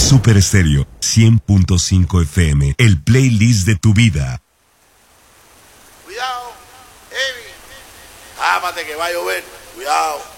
Super Estéreo 100.5 FM, el playlist de tu vida. Cuidado, Evi. Ámate que va a llover. Cuidado.